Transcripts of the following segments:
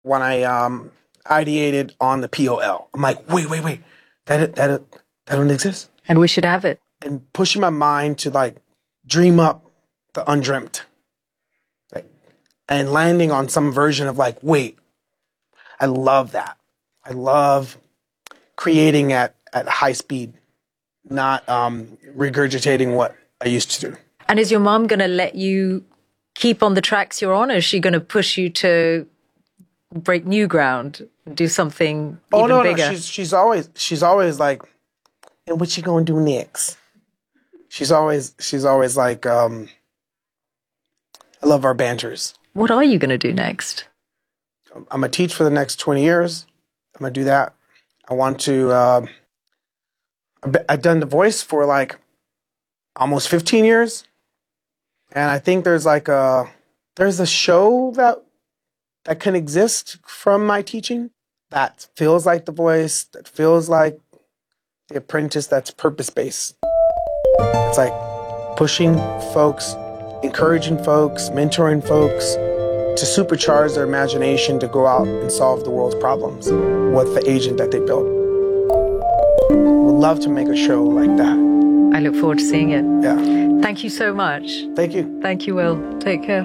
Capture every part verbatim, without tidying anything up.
when I um, ideated on the P O L. I'm like, wait, wait, wait, that that that don't exist. And we should have it. And pushing my mind to like dream up the undreamt, like, and landing on some version of like, wait, I love that. I love creating at at high speed, not um, regurgitating what I used to do. And is your mom going to let you keep on the tracks you're on, or is she going to push you to break new ground, do something oh, even no, bigger? No, she's she's always she's always like, and what you gonna do next? She's always she's always like, um, I love our banters. What are you going to do next? I'm gonna teach for the next twenty years. I'm gonna do that. I want to. Uh, I've done the voice for like almost fifteen years, and I think there's like a there's a show that that can exist from my teaching that feels like The Voice, that feels like The Apprentice, that's purpose-based. It's like pushing folks, encouraging folks, mentoring folks to supercharge their imagination to go out and solve the world's problems with the agent that they built. Would love to make a show like that. I look forward to seeing it. Yeah. Thank you so much. Thank you. Thank you, Will. Take care.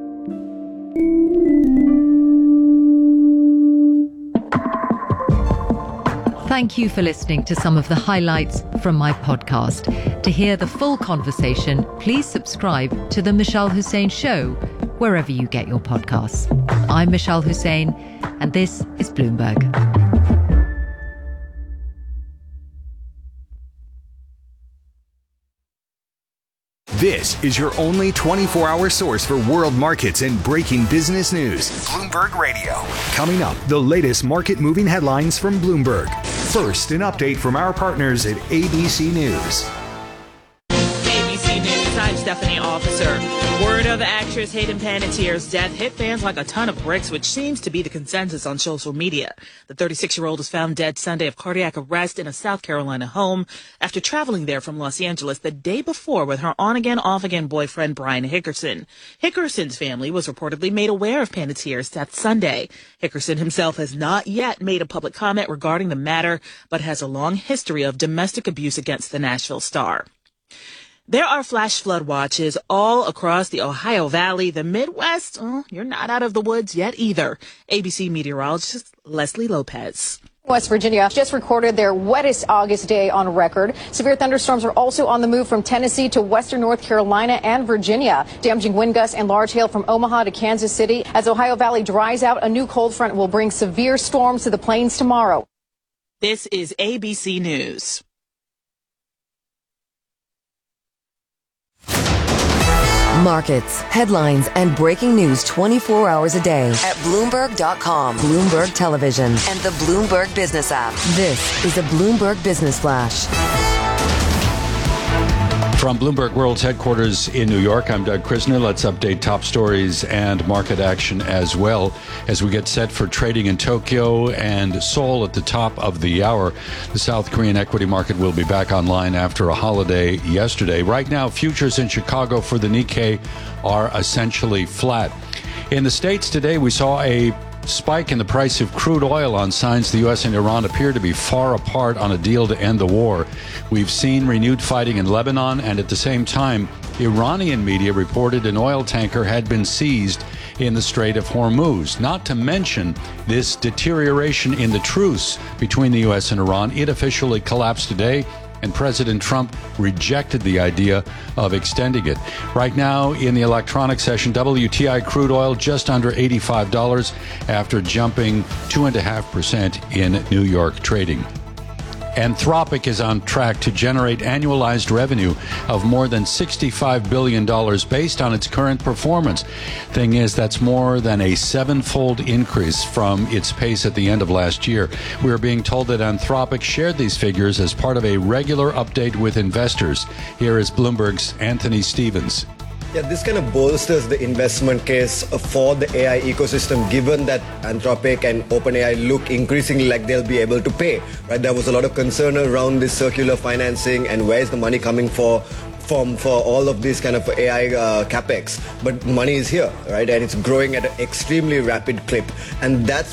Thank you for listening to some of the highlights from my podcast. To hear the full conversation, please subscribe to The Mishal Hussain Show, wherever you get your podcasts. I'm Mishal Hussain, and this is Bloomberg. This is your only twenty-four hour source for world markets and breaking business news. Bloomberg Radio. Coming up, the latest market moving headlines from Bloomberg. First, an update from our partners at A B C News. A B C News, I'm Stephanie Officer. Word of actress Hayden Panettiere's death hit fans like a ton of bricks, which seems to be the consensus on social media. The thirty-six-year-old was found dead Sunday of cardiac arrest in a South Carolina home after traveling there from Los Angeles the day before with her on-again, off-again boyfriend, Brian Hickerson. Hickerson's family was reportedly made aware of Panettiere's death Sunday. Hickerson himself has not yet made a public comment regarding the matter, but has a long history of domestic abuse against the Nashville star. There are flash flood watches all across the Ohio Valley. The Midwest, oh, you're not out of the woods yet either. A B C meteorologist Leslie Lopez. West Virginia just recorded their wettest August day on record. Severe thunderstorms are also on the move from Tennessee to western North Carolina and Virginia. Damaging wind gusts and large hail from Omaha to Kansas City. As Ohio Valley dries out, a new cold front will bring severe storms to the plains tomorrow. This is A B C News. Markets, headlines, and breaking news twenty-four hours a day at Bloomberg dot com, Bloomberg Television, and the Bloomberg Business app. This is a Bloomberg Business Flash. From Bloomberg World's headquarters in New York, I'm Doug Krisner. Let's update top stories and market action as well as we get set for trading in Tokyo and Seoul at the top of the hour. The South Korean equity market will be back online after a holiday yesterday. Right now, futures in Chicago for the Nikkei are essentially flat. In the States today, we saw a spike in the price of crude oil on signs the U S and Iran appear to be far apart on a deal to end the war. We've seen renewed fighting in Lebanon, and at the same time, Iranian media reported an oil tanker had been seized in the Strait of Hormuz. Not to mention this deterioration in the truce between the U S and Iran. It officially collapsed today, and President Trump rejected the idea of extending it. Right now, in the electronic session, W T I crude oil just under eighty-five dollars after jumping two point five percent in New York trading. Anthropic is on track to generate annualized revenue of more than sixty-five billion dollars based on its current performance. Thing is, that's more than a seven-fold increase from its pace at the end of last year. We are being told that Anthropic shared these figures as part of a regular update with investors. Here is Bloomberg's Anthony Stevens. Yeah, this kind of bolsters the investment case for the A I ecosystem, given that Anthropic and OpenAI look increasingly like they'll be able to pay. Right? There was a lot of concern around this circular financing and where's the money coming for from for all of these kind of A I uh, capex, but money is here, right? And it's growing at an extremely rapid clip. And that's